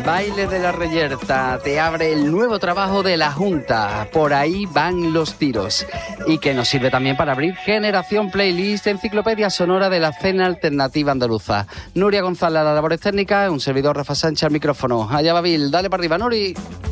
baile de la Reyerta te abre el nuevo trabajo de la Junta. Por ahí van los tiros. Y que nos sirve también para abrir Generación Playlist, enciclopedia sonora de la escena alternativa andaluza. Nuria González a las labores técnicas, un servidor Rafa Sánchez al micrófono. Allá va Bill, dale para arriba, Nuri.